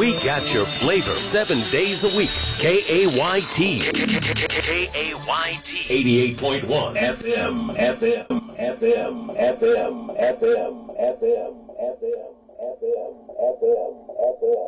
We got your flavor 7 days a week. KAYT. KAYT. 88.1 FM. FM. FM. FM. FM. FM. FM. FM. FM.